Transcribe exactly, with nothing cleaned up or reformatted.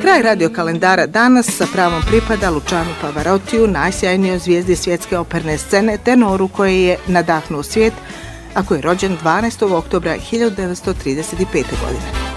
Kraj radio kalendara danas sa pravom pripada Lucianu Pavarotiju, najsjajnijoj zvijezdi svjetske operne scene, tenoru koji je nadahnuo svijet, a koji je rođen dvanaestog oktobra hiljadu devetsto trideset pete. godine.